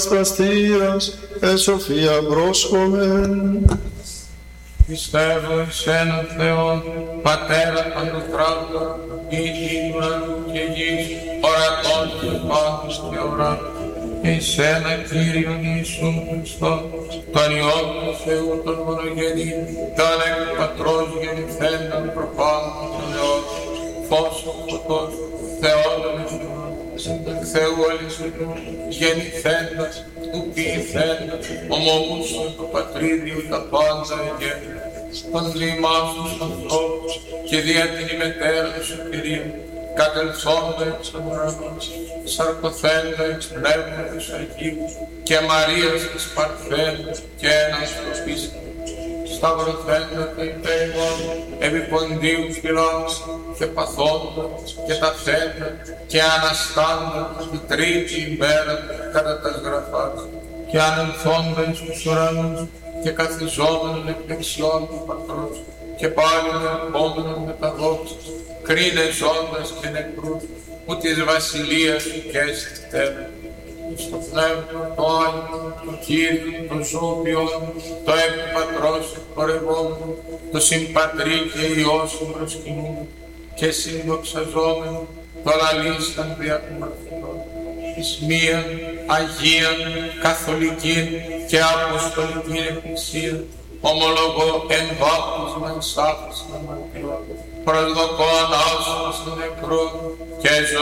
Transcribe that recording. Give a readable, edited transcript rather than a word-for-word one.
πραστήρας, σοφία πρόσχομεν. Πιστεύω εις έναν Θεόν, Πατέρα Παντοκράτορα, ηγή ουρανού και γης, ορατών και πάθους και ουράνου, εις ένα Κύριον Ιησούν Χριστόν, τον Υιόν του Θεού τον μονογενή, τον εκ Πατρός γεννηθέντον προπάντων των αιών, φως του φωτός, Θεόδωρος Θεού αληθινού, γεννηθέντας, ουκοιηθέντας, ομοούσον του Πατρίδιου τα πάντα εγέννη, των διημάς τους ανθρώπους και δια την ημετέρα σου Κυρίου, κατελθόντα εξ ουρανός, σαρκοθέντα εξ πνεύματος Αγίου και Μαρίας της Παρθένου και ένας προπής, σταυρωθέντα τα υπέρημον, επί ποντίου φυλάς και παθόντα και τα θέντα και αναστάντα τη τρίτη ημέρα κατά τα γραφάς και ανελθόντα εις τους ουρανούς και καθιζόμενον εκ δεξιών του Πατρός και πάλι ερχόμενον με τα δόξα, κρίνε ζώντας και νεκρούς, που της βασιλείας του και έστι τέλος. Στο πνεύμα το Άγιο, το Κύριο, το Ζώπιον, το εκ Πατρός εκπορευόμενο, το συμπατρί και Υιός συμπροσκυνούν και συνδοξαζόμενο, το λαλήσαν δια του μαρτυρών, εις μίαν Αγίαν, Καθολική και Αποστολική Εκκλησία, ομολογώ εν βάπτισμα εις άφησμα μαρτυρών, προσδοκώ ανάσταση των νεκρών και